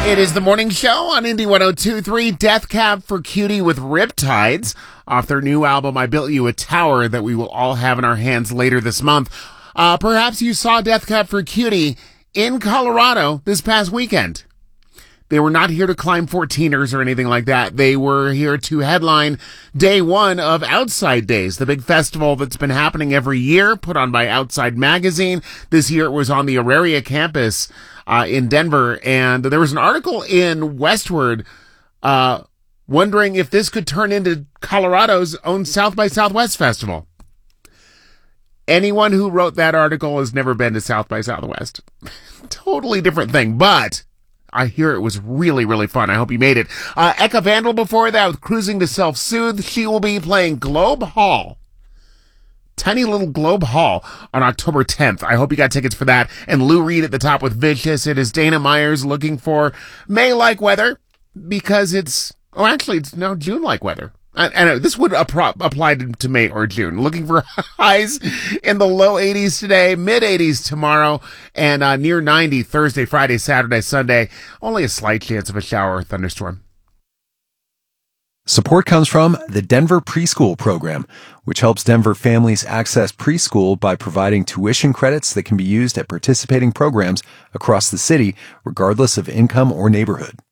It is the morning show on Indy 102.3. Death Cab for Cutie with Riptides off their new album, I Built You a Tower, that we will all have in our hands later this month. Perhaps you saw Death Cab for Cutie in Colorado this past weekend. They were not here to climb 14ers or anything like that. They were here to headline day one of Outside Days, the big festival that's been happening every year, put on by Outside Magazine. This year it was on the Auraria campus in Denver, and there was an article in Westward wondering if this could turn into Colorado's own South by Southwest festival. Anyone who wrote that article has never been to South by Southwest. Totally different thing, but I hear it was really, really fun. I hope you made it. Eka Vandal before that with Cruising to Self-Soothe. She will be playing Globe Hall. Tiny little Globe Hall on October 10th. I hope you got tickets for that. And Lou Reed at the top with Vicious. It is Dana Myers looking for May-like weather because it's now June-like weather. And this would apply to May or June. Looking for highs in the low 80s today, mid 80s tomorrow, and near 90 Thursday, Friday, Saturday, Sunday. Only a slight chance of a shower or thunderstorm. Support comes from the Denver Preschool Program, which helps Denver families access preschool by providing tuition credits that can be used at participating programs across the city, regardless of income or neighborhood.